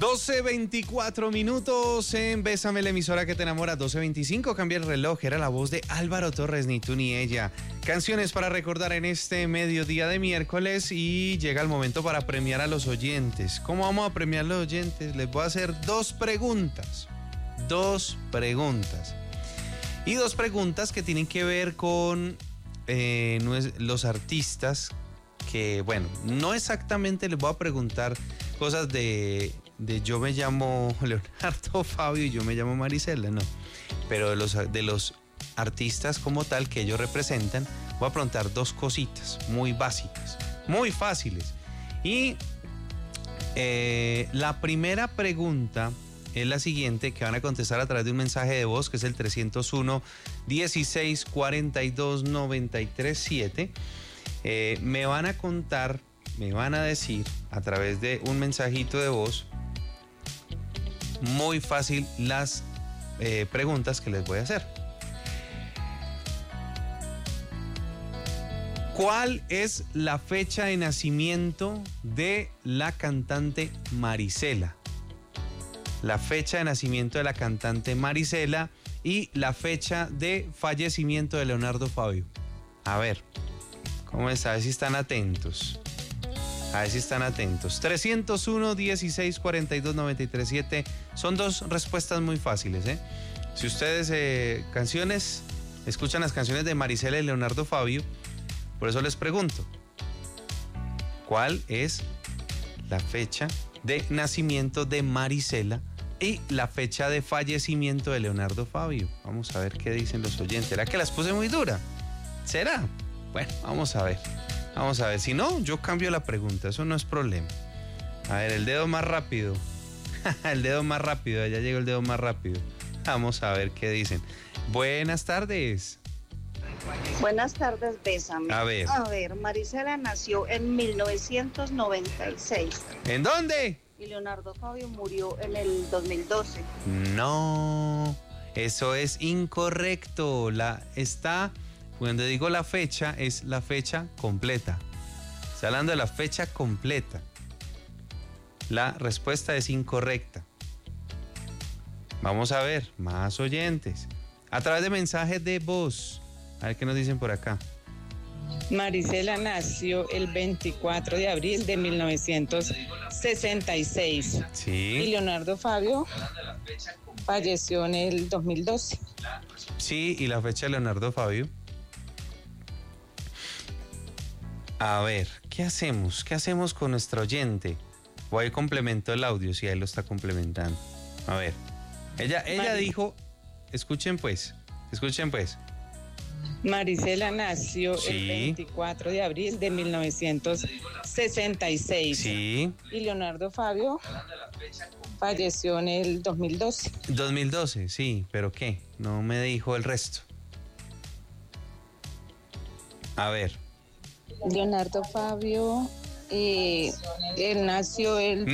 12:24 en Bésame, la emisora que te enamora. 12:25, cambia el reloj. Era la voz de Álvaro Torres, Ni tú ni ella. Canciones para recordar en este mediodía de miércoles y llega el momento para premiar a los oyentes. ¿Cómo vamos a premiar a los oyentes? Les voy a hacer dos preguntas. Y dos preguntas que tienen que ver con los artistas que, bueno, no exactamente les voy a preguntar cosas de yo me llamo Leonardo Fabio y yo me llamo Marisela, no. Pero de los artistas como tal que ellos representan, voy a preguntar dos cositas muy básicas, muy fáciles. Y la primera pregunta es la siguiente, que van a contestar a través de un mensaje de voz, que es el 301-1642-937. Me van a contar, me van a decir a través de un mensajito de voz, muy fácil, las preguntas que les voy a hacer. ¿Cuál es la fecha de nacimiento de la cantante Marisela? La fecha de nacimiento de la cantante Marisela y la fecha de fallecimiento de Leonardo Fabio. A ver, ¿cómo está? A ver si están atentos. 301-1642-937. Son dos respuestas muy fáciles, ¿eh? Si ustedes escuchan las canciones de Marisela y Leonardo Fabio, por eso les pregunto, ¿cuál es la fecha de nacimiento de Marisela y la fecha de fallecimiento de Leonardo Fabio? Vamos a ver qué dicen los oyentes. ¿Será que las puse muy dura? ¿Será? Bueno, vamos a ver. Si no, yo cambio la pregunta, eso no es problema. A ver, el dedo más rápido. El dedo más rápido, allá llegó el dedo más rápido. Vamos a ver qué dicen. Buenas tardes. Buenas tardes, Bésame. A ver, Marisela nació en 1996. ¿En dónde? Y Leonardo Fabio murió en el 2012. No, eso es incorrecto. Cuando digo la fecha, es la fecha completa. Está hablando de la fecha completa. La respuesta es incorrecta. Vamos a ver, más oyentes. A través de mensajes de voz. A ver qué nos dicen por acá. Marisela nació el 24 de abril de 1966. Sí. Y Leonardo Fabio falleció en el 2012. Sí, y la fecha de Leonardo Fabio. A ver, ¿qué hacemos? ¿Qué hacemos con nuestro oyente? Voy a complemento el audio, si él lo está complementando. A ver, ella dijo, escuchen pues. Marisela nació Sí. el 24 de abril de 1966. Sí. Y Leonardo Fabio falleció en el 2012. 2012, sí, pero ¿qué? No me dijo el resto. A ver. Leonardo Fabio, él nació el